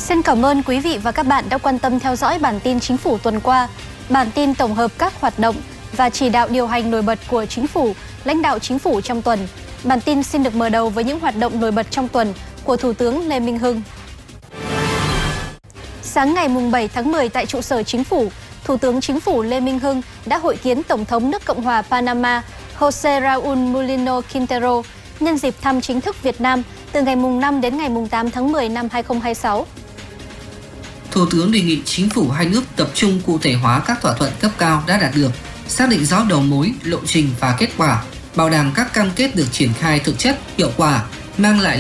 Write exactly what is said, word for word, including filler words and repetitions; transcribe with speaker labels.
Speaker 1: Xin cảm ơn quý vị và các bạn đã quan tâm theo dõi bản tin Chính phủ tuần qua. Bản tin tổng hợp các hoạt động và chỉ đạo điều hành nổi bật của Chính phủ, lãnh đạo Chính phủ trong tuần. Bản tin xin được mở đầu với những hoạt động nổi bật trong tuần của Thủ tướng Lê Minh Hưng. Sáng ngày bảy tháng mười tại trụ sở Chính phủ, Thủ tướng Chính phủ Lê Minh Hưng đã hội kiến Tổng thống nước Cộng hòa Panama José Raúl Mulino Quintero nhân dịp thăm chính thức Việt Nam từ ngày năm đến ngày tám tháng mười năm hai nghìn không trăm hai mươi sáu.
Speaker 2: Thủ tướng đề nghị chính phủ hai nước tập trung cụ thể hóa các thỏa thuận cấp cao đã đạt được, xác định rõ đầu mối, lộ trình và kết quả, bảo đảm các cam kết được triển khai thực chất, hiệu quả, mang lại